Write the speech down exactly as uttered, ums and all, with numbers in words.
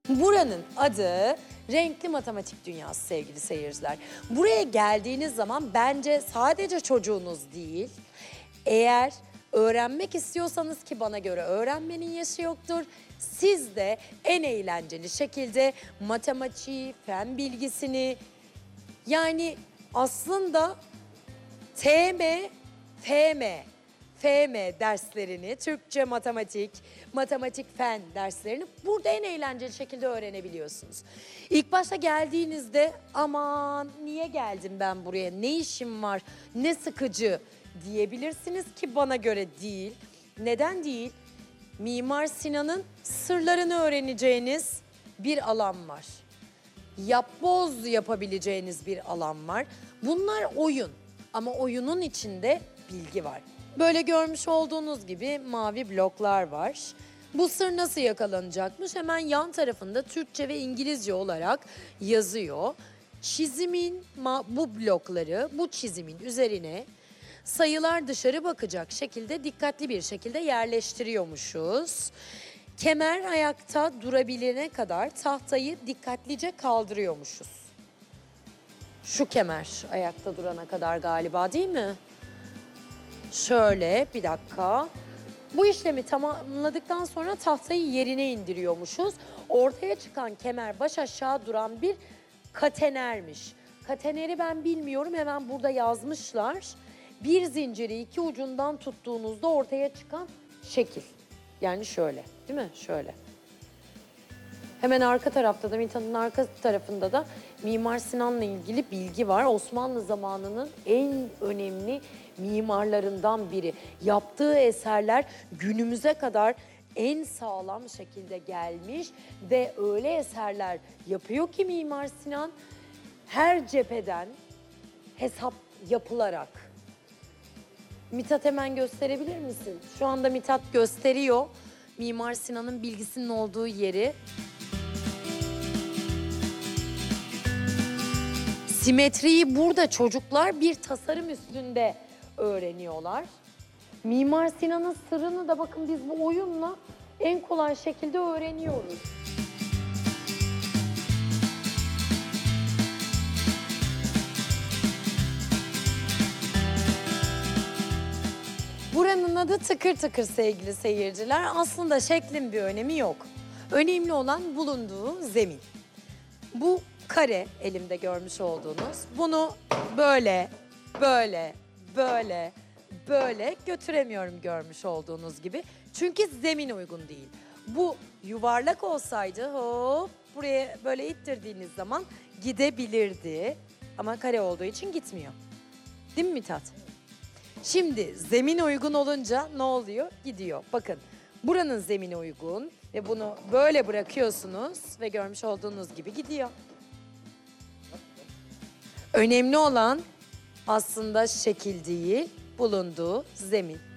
Buranın adı Renkli Matematik Dünyası sevgili seyirciler. Buraya geldiğiniz zaman bence sadece çocuğunuz değil, eğer öğrenmek istiyorsanız ki bana göre öğrenmenin yaşı yoktur, siz de en eğlenceli şekilde matematiği, fen bilgisini, yani aslında T M, F M, F M derslerini, Türkçe, matematik, matematik, fen derslerini burada en eğlenceli şekilde öğrenebiliyorsunuz. İlk başta geldiğinizde aman niye geldim ben buraya, ne işim var, ne sıkıcı diyebilirsiniz ki bana göre değil. Neden değil? Mimar Sinan'ın sırlarını öğreneceğiniz bir alan var. Yapboz yapabileceğiniz bir alan var. Bunlar oyun ama oyunun içinde bilgi var. Böyle görmüş olduğunuz gibi mavi bloklar var. Bu sır nasıl yakalanacakmış? Hemen yan tarafında Türkçe ve İngilizce olarak yazıyor. Çizimin bu blokları, bu çizimin üzerine sayılar dışarı bakacak şekilde dikkatli bir şekilde yerleştiriyormuşuz. Kemer ayakta durabilene kadar tahtayı dikkatlice kaldırıyormuşuz. Şu kemer ayakta durana kadar galiba, değil mi? Şöyle bir dakika. Bu işlemi tamamladıktan sonra tahtayı yerine indiriyormuşuz. Ortaya çıkan kemer baş aşağı duran bir katenermiş. Kateneri ben bilmiyorum, hemen burada yazmışlar. Bir zinciri iki ucundan tuttuğunuzda ortaya çıkan şekil. Yani şöyle, değil mi? Şöyle. Hemen arka tarafta da, Mithat'ın arka tarafında da Mimar Sinan'la ilgili bilgi var. Osmanlı zamanının en önemli mimarlarından biri. Yaptığı eserler günümüze kadar en sağlam şekilde gelmiş ve öyle eserler yapıyor ki Mimar Sinan her cepheden hesap yapılarak. Mithat hemen gösterebilir misin? Şu anda Mithat gösteriyor Mimar Sinan'ın bilgisinin olduğu yeri. Simetriyi burada çocuklar bir tasarım üstünde öğreniyorlar. Mimar Sinan'ın sırrını da bakın biz bu oyunla en kolay şekilde öğreniyoruz. Buranın adı Tıkır Tıkır sevgili seyirciler. Aslında şeklin bir önemi yok. Önemli olan bulunduğu zemin. Bu kare elimde görmüş olduğunuz. Bunu böyle, böyle, böyle, böyle götüremiyorum görmüş olduğunuz gibi. Çünkü zemin uygun değil. Bu yuvarlak olsaydı hop buraya böyle ittirdiğiniz zaman gidebilirdi. Ama kare olduğu için gitmiyor. Değil mi Mithat? Şimdi zemin uygun olunca ne oluyor? Gidiyor. Bakın buranın zemini uygun ve bunu böyle bırakıyorsunuz ve görmüş olduğunuz gibi gidiyor. Önemli olan aslında şekil değil, bulunduğu zemin.